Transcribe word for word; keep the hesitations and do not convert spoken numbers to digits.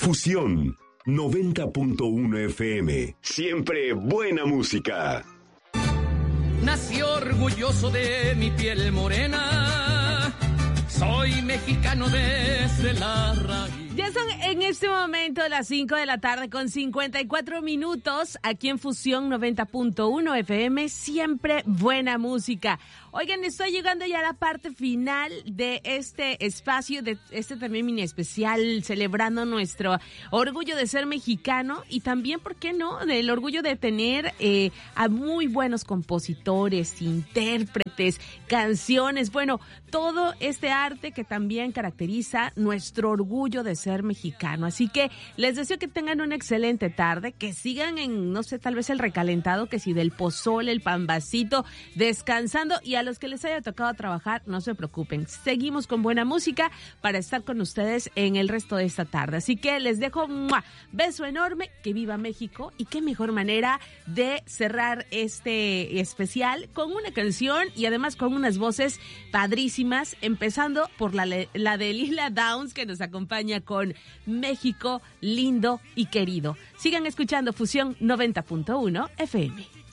Fusión noventa punto uno F M. Siempre buena música. Nací orgulloso de mi piel morena. Soy mexicano desde la raíz. Ya son en este momento las cinco de la tarde con cincuenta y cuatro minutos aquí en Fusión noventa punto uno F M, siempre buena música. Oigan, estoy llegando ya a la parte final de este espacio, de este también mini especial, celebrando nuestro orgullo de ser mexicano y también, ¿por qué no?, del orgullo de tener eh, a muy buenos compositores, intérpretes, canciones, bueno, todo este arte que también caracteriza nuestro orgullo de ser mexicano. Así que les deseo que tengan una excelente tarde, que sigan en, no sé, tal vez el recalentado, que si del pozole, el pambacito, descansando, y a los que les haya tocado trabajar, no se preocupen. Seguimos con buena música para estar con ustedes en el resto de esta tarde. Así que les dejo ¡mua! Beso enorme, que viva México, y qué mejor manera de cerrar este especial con una canción y además con unas voces padrísimas, empezando por la, la de Lila Downs, que nos acompaña con México lindo y querido. Sigan escuchando Fusión noventa punto uno F M.